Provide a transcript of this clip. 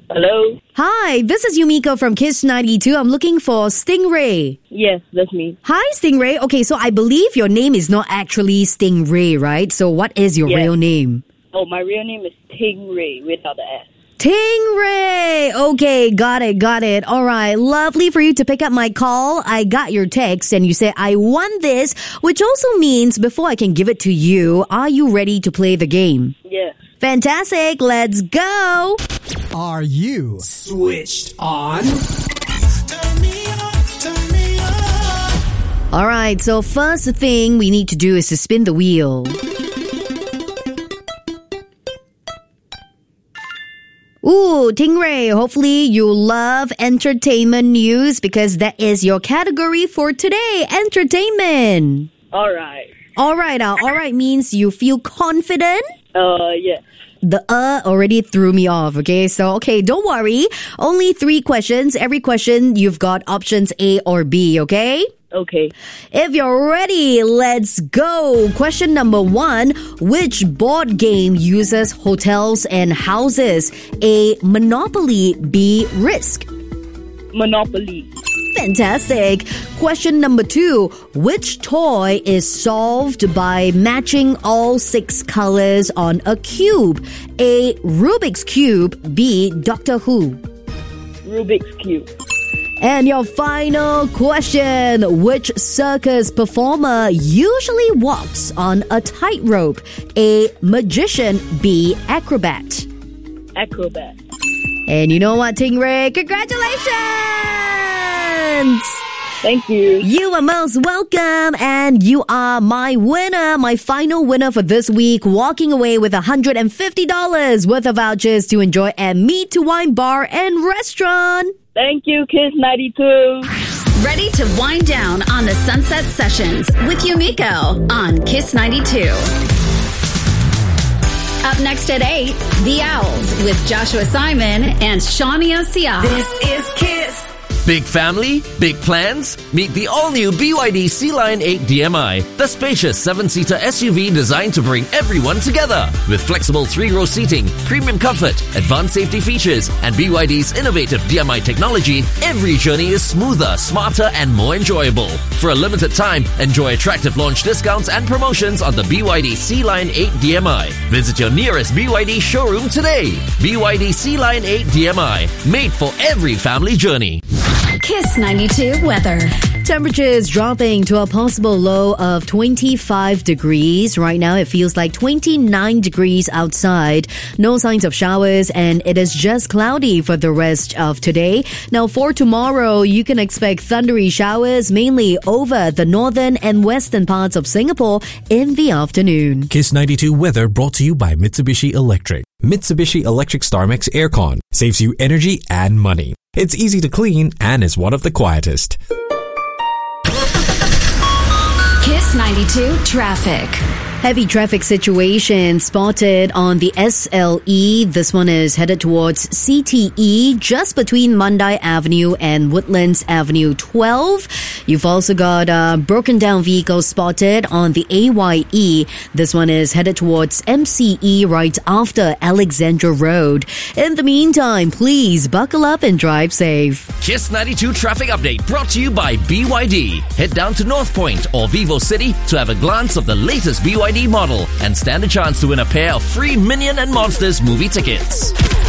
Hello? Hi, this is Yumiko from Kiss 92. I'm looking for Stingray. Yes, that's me. Hi, Stingray. Okay, so I believe your name is not actually Stingray, right? So what is your real name? Oh, my real name is Tingray without the S. Stingray! Okay, got it. All right, lovely for you to pick up my call. I got your text and you say, I won this, which also means before I can give it to you, are you ready to play the game? Yes. Fantastic, let's go! Are you switched on? All right, so first thing we need to do is to spin the wheel. Ooh, Stingray, hopefully you love entertainment news because that is your category for today, entertainment. All right. All right means you feel confident? Yes. The already threw me off, okay? So, don't worry. Only 3 questions. Every question, you've got options A or B, okay? Okay. If you're ready, let's go. Question number 1. Which board game uses hotels and houses? A. Monopoly. B. Risk. Monopoly. Fantastic. Question number 2. Which toy is solved by matching all 6 colors on a cube? A. Rubik's Cube. B. Doctor Who. Rubik's Cube. And your final question. Which circus performer usually walks on a tightrope? A. Magician. B. Acrobat. Acrobat. And you know what, Stingray? Congratulations! Thank you. You are most welcome, and you are my winner, my final winner for this week, walking away with $150 worth of vouchers to enjoy at Meet to Wine Bar and Restaurant. Thank you, Kiss 92. Ready to wind down on the Sunset Sessions with Yumiko on Kiss 92. Up next at 8, The Owls with Joshua Simon and Shawnee Osia. This is Kiss. Big family? Big plans? Meet the all-new BYD Sea-Line 8 DMI, the spacious 7-seater SUV designed to bring everyone together. With flexible 3-row seating, premium comfort, advanced safety features, and BYD's innovative DMI technology, every journey is smoother, smarter, and more enjoyable. For a limited time, enjoy attractive launch discounts and promotions on the BYD Sea-Line 8 DMI. Visit your nearest BYD showroom today. BYD Sea-Line 8 DMI, made for every family journey. Kiss 92 weather. Temperatures dropping to a possible low of 25 degrees. Right now, it feels like 29 degrees outside. No signs of showers, and it is just cloudy for the rest of today. Now, for tomorrow, you can expect thundery showers mainly over the northern and western parts of Singapore in the afternoon. Kiss 92 weather brought to you by Mitsubishi Electric. Mitsubishi Electric StarMax Aircon saves you energy and money. It's easy to clean and is one of the quietest. Kiss 92 traffic. Heavy traffic situation spotted on the SLE. This one is headed towards CTE, just between Mandai Avenue and Woodlands Avenue 12. You've also got broken down vehicles spotted on the AYE. This one is headed towards MCE right after Alexandra Road. In the meantime, please buckle up and drive safe. Kiss 92 traffic update brought to you by BYD. Head down to North Point or Vivo City to have a glance of the latest BYD model and stand a chance to win a pair of free Minion and Monsters movie tickets.